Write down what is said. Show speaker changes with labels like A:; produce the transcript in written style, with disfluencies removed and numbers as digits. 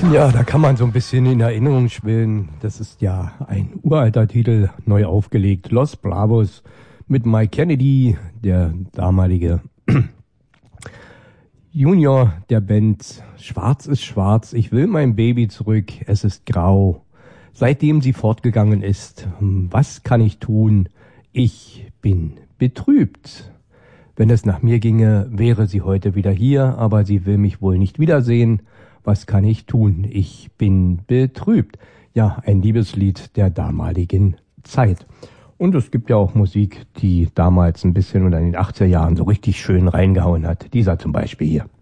A: Ja, da kann man so ein bisschen in Erinnerung schwelgen. Das ist ja ein uralter Titel, neu aufgelegt. Los Bravos mit Mike Kennedy, der damalige Junior der Band. Schwarz ist schwarz, ich will mein Baby zurück, es ist grau. Seitdem sie fortgegangen ist, was kann ich tun? Ich bin betrübt. Wenn es nach mir ginge, wäre sie heute wieder hier, aber sie will mich wohl nicht wiedersehen. Was kann ich tun? Ich bin betrübt. Ja, ein Liebeslied der damaligen Zeit. Und es gibt ja auch Musik, die damals ein bisschen oder in den 80er Jahren so richtig schön reingehauen hat. Dieser zum Beispiel hier.